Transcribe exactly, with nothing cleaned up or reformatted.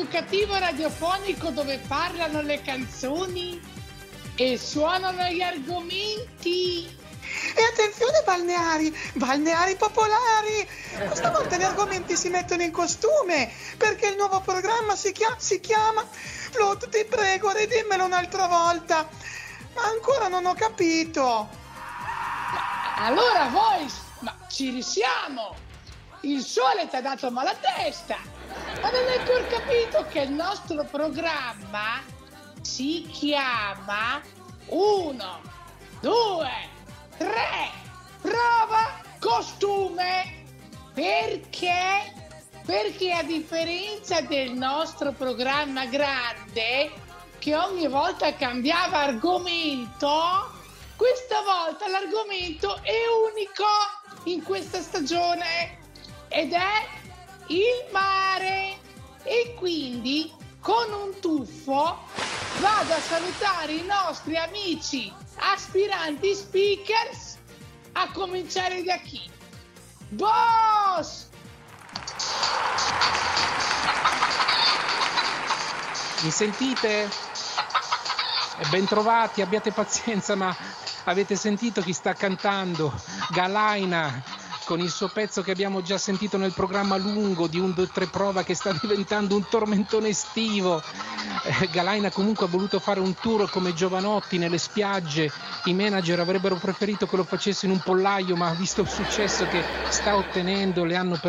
educativo radiofonico dove parlano le canzoni e suonano gli argomenti. E attenzione balneari, balneari popolari! Questa volta gli argomenti si mettono in costume, perché il nuovo programma si chiama, si chiama Flood, ti prego, ridimmelo un'altra volta. Ma ancora non ho capito. Ma allora voi, ma ci risiamo! Il sole ti ha dato male testa! Ma non hai ancora capito che il nostro programma si chiama uno, due, tre, prova costume! Perché? Perché a differenza del nostro programma grande, che ogni volta cambiava argomento, questa volta l'argomento è unico in questa stagione ed è il mare. E quindi con un tuffo vado a salutare i nostri amici aspiranti speakers, a cominciare da chi? Boss! Mi sentite? Ben trovati, abbiate pazienza, ma avete sentito chi sta cantando? Galaina, con il suo pezzo che abbiamo già sentito nel programma lungo di un due tre prova, che sta diventando un tormentone estivo. Eh, Galaina comunque ha voluto fare un tour come Giovanotti nelle spiagge. I manager avrebbero preferito che lo facesse in un pollaio, ma visto il successo che sta ottenendo le hanno